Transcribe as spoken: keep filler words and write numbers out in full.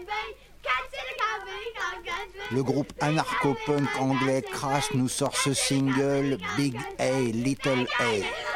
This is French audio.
Le groupe anarcho-punk anglais Crash nous sort ce single Big A, Little A.